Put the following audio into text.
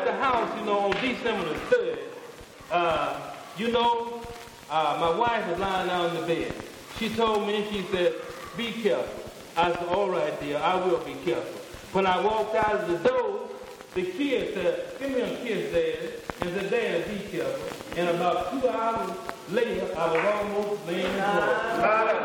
the house, on December the 3rd, my wife was lying down in the bed. She told me, she said, be careful. I said, all right, dear, I will be careful. When I walked out of the door, the kid said, give me a kiss, Daddy. And said, Daddy, be careful. And about 2 hours later, I was almost laying in the floor.